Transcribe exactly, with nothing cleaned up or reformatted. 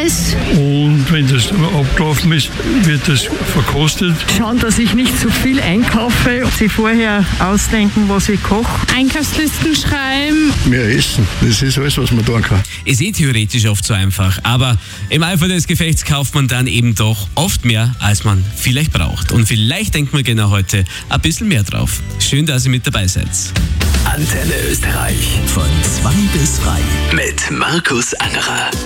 Eis. Und wenn das abgelaufen ist, wird das verkostet. Schauen, dass ich nicht zu viel einkaufe. Sie vorher ausdenken, was ich koche. Einkaufslisten schreiben. Mehr essen, das ist alles, was man tun kann. Ist eh theoretisch oft so einfach, aber im Eifer des Gefechts kauft man dann eben doch oft mehr, als man vielleicht braucht. Und vielleicht denkt man genau heute ein bisschen mehr drauf. Schön, dass ihr mit dabei seid. Antenne Österreich von zwei bis drei mit Markus Angerer.